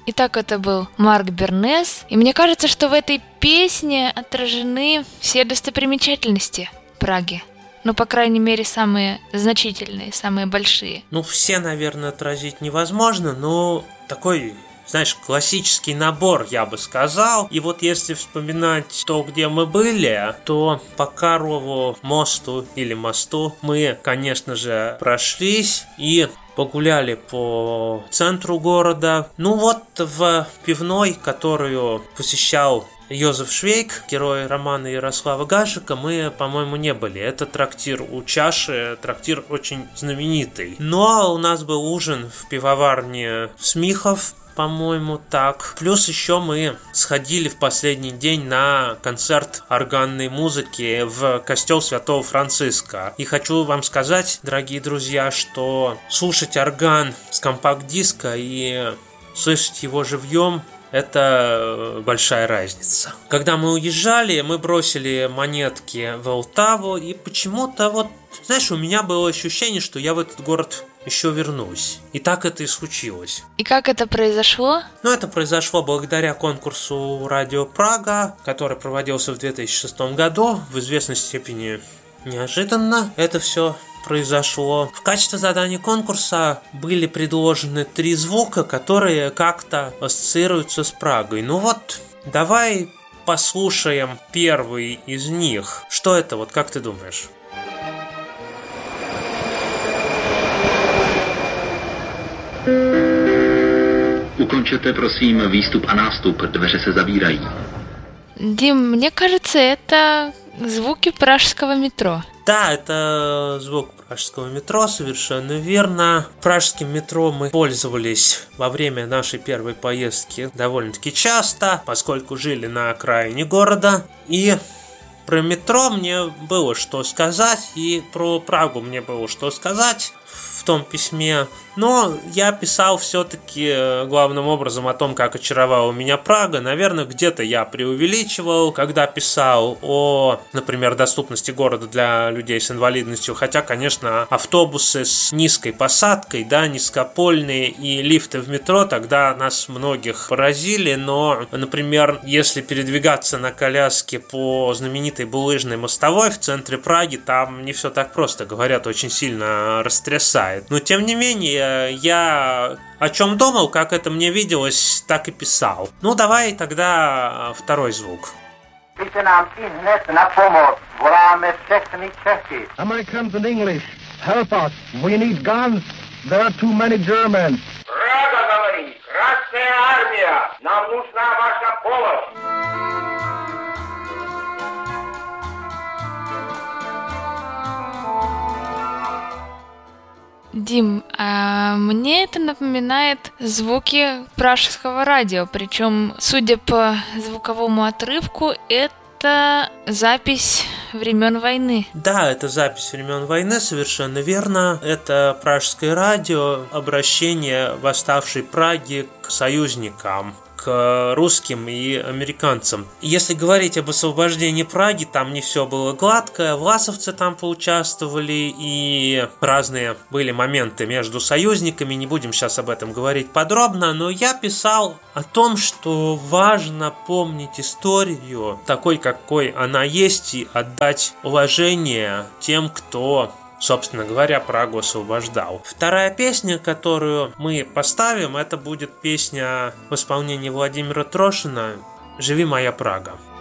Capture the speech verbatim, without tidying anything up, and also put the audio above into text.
Итак, это был Марк Бернес, и мне кажется, что в этой песне отражены все достопримечательности Праги. Ну, по крайней мере, самые значительные, самые большие. Ну, все, наверное, отразить невозможно, но такой, знаешь, классический набор, я бы сказал. И вот если вспоминать то, где мы были, то по Карлову мосту или мосту мы, конечно же, прошлись и погуляли по центру города. Ну вот в пивной, которую посещал Йозеф Швейк, герой романа Ярослава Гашека, мы, по-моему, не были. Это трактир у чаши, трактир очень знаменитый. Но у нас был ужин в пивоварне Смихов, по-моему, так. Плюс еще мы сходили в последний день на концерт органной музыки в костел Святого Франциска. И хочу вам сказать, дорогие друзья, что слушать орган с компакт-диска и слышать его живьем — это большая разница. Когда мы уезжали, мы бросили монетки в Олтаву, и почему-то вот, знаешь, у меня было ощущение, что я в этот город еще вернусь. И так это и случилось. И как это произошло? Ну, это произошло благодаря конкурсу «Радио Прага», который проводился в две тысячи шестом году. В известной степени неожиданно это все произошло. В качестве задания конкурса были предложены три звука, которые как-то ассоциируются с Прагой. Ну вот, давай послушаем первый из них. Что это, вот как ты думаешь? Ukončete prosím výstup a nástup, dveře se zavírají. Дим, мне кажется, это звуки пражского метро. Да, это звук пражского метро, совершенно верно. Пражским метро мы пользовались во время нашей первой поездки довольно-таки часто, поскольку жили на окраине города. И про метро мне было что сказать, и про Прагу мне было что сказать в том письме. Но я писал все-таки главным образом о том, как очаровала меня Прага. Наверное, где-то я преувеличивал, когда писал о, например, доступности города для людей с инвалидностью. Хотя, конечно, автобусы с низкой посадкой, да, низкопольные и лифты в метро тогда нас многих поразили. Но, например, если передвигаться на коляске по знаменитой булыжной мостовой в центре Праги, там не все так просто, говорят, очень сильно растрясает. Но, тем не менее, я о чем думал, как это мне виделось, так и писал. Ну, давай тогда второй звук. Americans and English, help us. We need guns. There are too many Germans. Прага говорит, Красная Армия, нам нужна ваша помощь. Дим, а мне это напоминает звуки пражского радио, причем, судя по звуковому отрывку, это запись времен войны. Да, это запись времен войны, совершенно верно. Это пражское радио, обращение восставшей Праги к союзникам, к русским и американцам. Если говорить об освобождении Праги, там не все было гладко, власовцы там поучаствовали, и разные были моменты между союзниками, не будем сейчас об этом говорить подробно, но я писал о том, что важно помнить историю такой, какой она есть, и отдать уважение тем, кто, собственно говоря, Прагу освобождал. Вторая песня, которую мы поставим, это будет песня в исполнении Владимира Трошина «Живи, моя Прага».